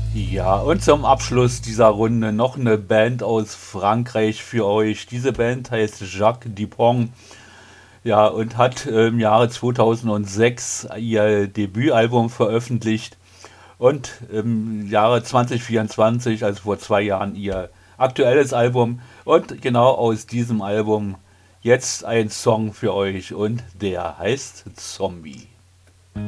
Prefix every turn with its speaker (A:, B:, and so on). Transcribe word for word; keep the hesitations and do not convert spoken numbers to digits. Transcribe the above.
A: Ja, und zum Abschluss dieser Runde noch eine Band aus Frankreich für euch. Diese Band heißt Jacques Dupont, ja, und hat im Jahre zweitausendsechs ihr Debütalbum veröffentlicht und im Jahre zwanzig vierundzwanzig, also vor zwei Jahren, ihr aktuelles Album. Und genau aus diesem Album jetzt ein Song für euch und der heißt Zombie.